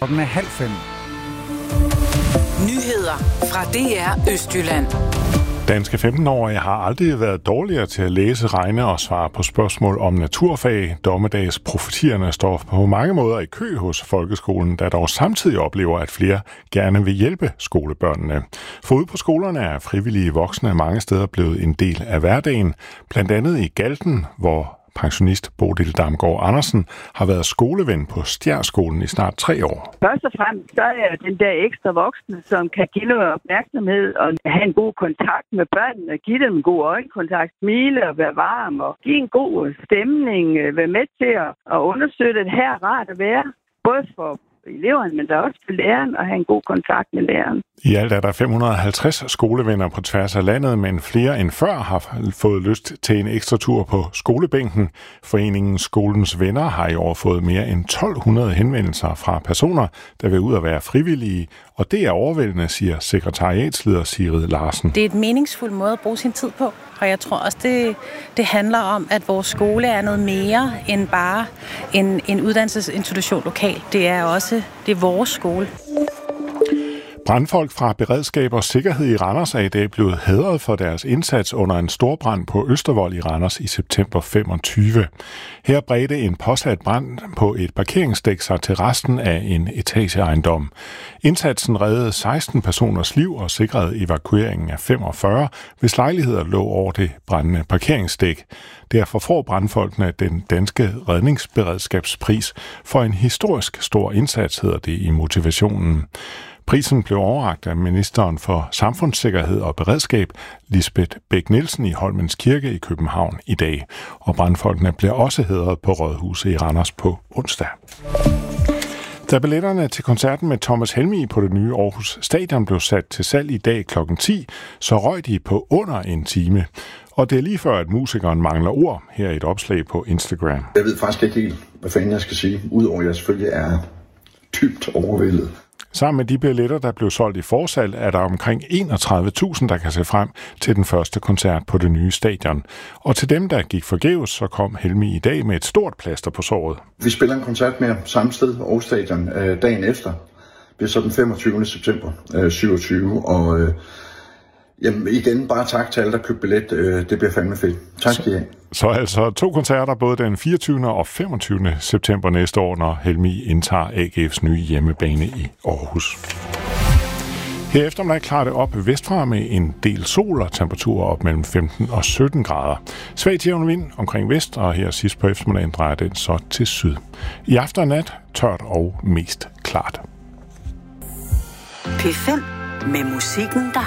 Klokken er 4:30. Nyheder fra DR Østjylland. Danske 15-årige har aldrig været dårligere til at læse, regne og svare på spørgsmål om naturfag. Dommedagsprofetierne står på mange måder i kø hos folkeskolen, der dog samtidig oplever, at flere gerne vil hjælpe skolebørnene. For ude på skolerne er frivillige voksne mange steder blevet en del af hverdagen. Blandt andet i Galten, hvor pensionist Bodil Damgaard Andersen har været skoleven på Stjærskolen i snart 3 år. Først og fremmest så er den der ekstra voksne, som kan give noget opmærksomhed og have en god kontakt med børnene, give dem en god øjenkontakt, smile og være varm og give en god stemning, være med til at understøtte, at her er rart at være, både for eleverne, men der er også for læreren at have en god kontakt med læreren. I alt er der 550 skolevenner på tværs af landet, men flere end før har fået lyst til en ekstra tur på skolebænken. Foreningen Skolens Venner har i år fået mere end 1200 henvendelser fra personer, der vil ud og være frivillige, og det er overvældende, siger sekretariatsleder Sigrid Larsen. Det er et meningsfuld måde at bruge sin tid på, og jeg tror også, det handler om, at vores skole er noget mere end bare en uddannelsesinstitution lokalt. Det er vores skole. Brandfolk fra Beredskab og Sikkerhed i Randers er i dag blevet hædret for deres indsats under en stor brand på Østervold i Randers i september 25. Her bredte en påsat brand på et parkeringsdæk sig til resten af en etageejendom. Indsatsen reddede 16 personers liv og sikrede evakueringen af 45, hvis lejligheder lå over det brændende parkeringsdæk. Derfor får brandfolkene den danske redningsberedskabspris for en historisk stor indsats, hedder det i motivationen. Prisen blev overrakt af ministeren for samfundssikkerhed og beredskab, Lisbeth Bech-Nielsen i Holmens Kirke i København i dag. Og brandfolkene bliver også hædret på Rådhuset i Randers på onsdag. Da billetterne til koncerten med Thomas Helmig på det nye Aarhus Stadion blev sat til salg i dag kl. 10, så røg de på under en time. Og det er lige før, at musikeren mangler ord, her i et opslag på Instagram. Jeg ved faktisk ikke helt, hvad fanden jeg skal sige, udover at jeg selvfølgelig er dybt overvældet. Sammen med de billetter, der blev solgt i forsalg, er der omkring 31.000, der kan se frem til den første koncert på det nye stadion. Og til dem, der gik forgæves, så kom Helmig i dag med et stort plaster på såret. Vi spiller en koncert mere samme sted, Aarhus Stadion, dagen efter. Det er så den 25. september 27. Og jamen, igen, bare tak til alle, der købte billet. Det bliver fandme fedt. Tak skal I have. Så altså 2 koncerter både den 24. og 25. september næste år, når Helmig indtager AGF's nye hjemmebane i Aarhus. Her eftermiddag klarer det op vestfra med en del sol og temperaturer op mellem 15 og 17 grader. Svag til jævn vind omkring vest, og her sidst på eftermiddagen drejer den så til syd. I aften og nat tørt og mest klart. P5 med musikken, der